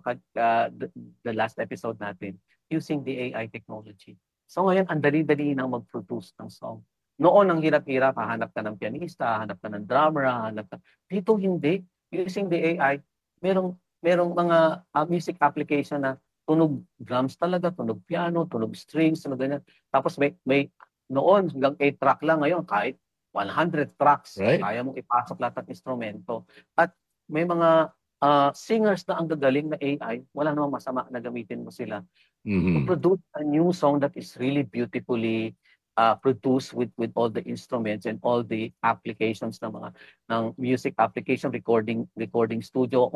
the last episode natin, using the AI technology. So ngayon, ang dali-dali nang mag-produce ng song. Noon, ang hirap-hirap, hahanap ka ng pianista, hahanap ka ng drummer, hahanap ka. Dito hindi. Using the AI, merong mga music application na tunog drums talaga, tunog piano, tunog strings, tunog ganyan. Tapos may noon hanggang 8 track lang, ngayon kahit 100 tracks, Right. kaya mong ipasok lahat ng instrumento. At may mga singers na ang gagaling na AI, wala namang masama na gamitin mo sila to produce a new song that is really beautifully produced with all the instruments and all the applications ng music application, recording studio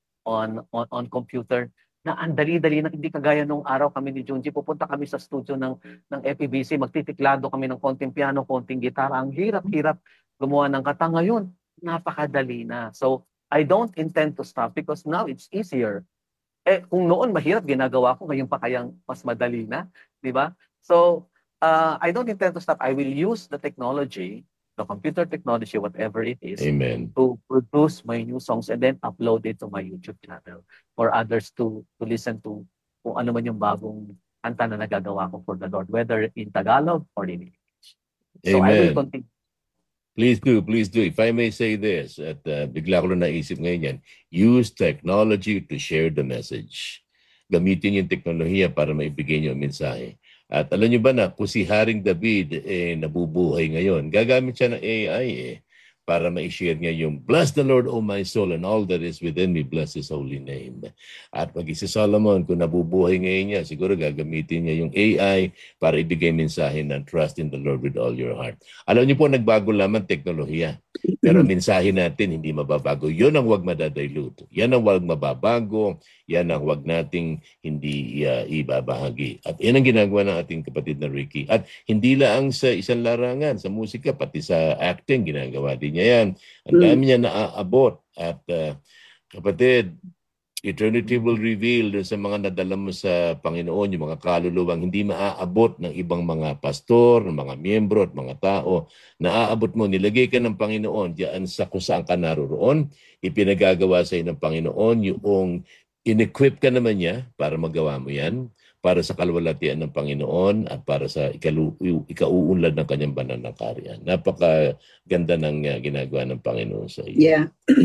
on computer, na ang dali-dali na, hindi kagaya nung araw kami ni Junji, pupunta kami sa studio ng FEBC, magtitiklado kami ng konting piano, konting gitara. Ang hirap-hirap gumawa ng kanta. Ngayon, napakadali na. So, I don't intend to stop because now it's easier. Kung noon mahirap, ginagawa ko, ngayon pa kayang mas madali na, di ba? So, I don't intend to stop. I will use the technology, the computer technology, whatever it is, Amen. to produce my new songs and then upload it to my YouTube channel for others to listen to kung ano man yung bagong kanta na nagagawa ko for the Lord, whether in Tagalog or in English. So I will Amen. continue. Please do, please do. If I may say this, at bigla ko lang naisip ngayon yan, use technology to share the message. Gamitin yung teknolohiya para maibigay niyo ang mensahe. At alam niyo ba na kung si Haring David nabubuhay ngayon, gagamit siya ng AI para ma-share niya yung bless the Lord, O my soul, and all that is within me, bless His holy name. At pag si Solomon, kung nabubuhay ngayon niya, siguro gagamitin niya yung AI para ibigay mensahe ng trust in the Lord with all your heart. Alam niyo po, nagbago lamang teknolohiya. Pero mensahe natin hindi mababago. Yun ang huwag madadilute. Yan ang huwag mababago. Yan ang huwag nating hindi ibabahagi. At yan ang ginagawa ng ating kapatid na Ricky. At hindi lang sa isang larangan, sa musika, pati sa acting, ginagawa din niya yan. Ang dami niya naaabot. At kapatid, eternity will reveal sa mga nadala mo sa Panginoon, yung mga kaluluwang hindi maaabot ng ibang mga pastor, ng mga miyembro at mga tao. Naaabot mo, nilagay ka ng Panginoon diyan sa kung saan ka naroroon, ipinagagawa sa iyo ng Panginoon, yung in-equip ka naman niya para magawa mo yan, para sa kalwalatian ng Panginoon at para sa ikauunlad ng kanyang pananangkaryan. Napakaganda ng ginagawa ng Panginoon sa iyo. Yeah.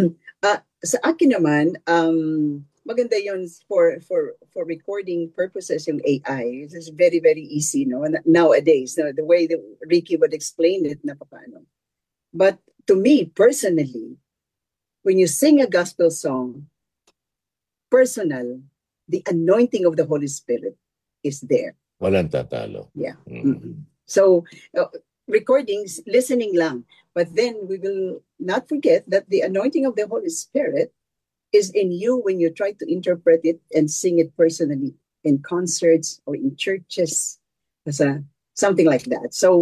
Sa akin naman, maganda yun for recording purposes yung AI. It's very, very easy, no? Nowadays, no? The way that Ricky would explain it, napakano. But to me, personally, when you sing a gospel song, personal, the anointing of the Holy Spirit is there. Walang tatalo. Yeah. So, recordings, listening lang. But then we will not forget that the anointing of the Holy Spirit is in you when you try to interpret it and sing it personally in concerts or in churches, something like that. So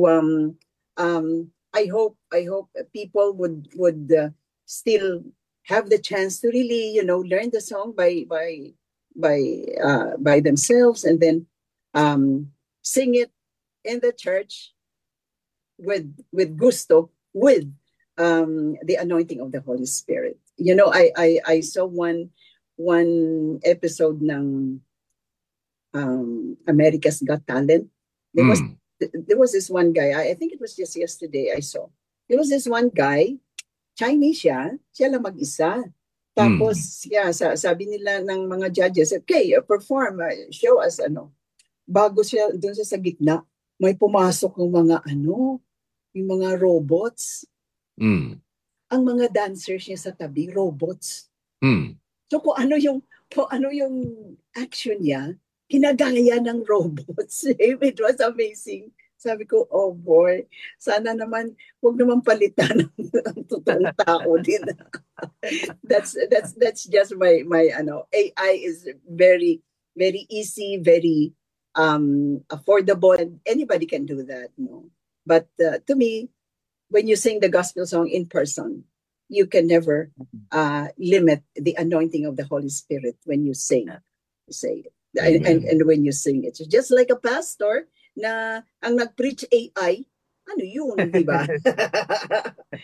I hope people would still have the chance to really, learn the song by themselves and then sing it in the church with gusto, with the anointing of the Holy Spirit. I saw one episode ng America's Got Talent. There was this one guy, I think it was just yesterday I saw. There was this one guy, Chinese siya lang mag-isa. Tapos, sabi nila ng mga judges, okay, perform, show us Bago siya, doon sa gitna, may pumasok ng mga yung mga robots. Ang mga dancers niya sa tabi, robots. So kung ano yung action niya, kinagaya ng robots. It was amazing. Sabi ko, oh boy, sana naman, huwag naman palitan ang totoong tao din. That's just my AI is very, very easy, very affordable, and anybody can do that. But to me, when you sing the gospel song in person, you can never limit the anointing of the Holy Spirit when you sing. Say and when you sing it. So just like a pastor na ang nag-preach AI, ano yun, di ba?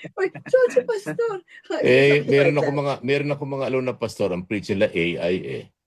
So, pastor. Meron ako mga alam na pastor, ang preach nila AI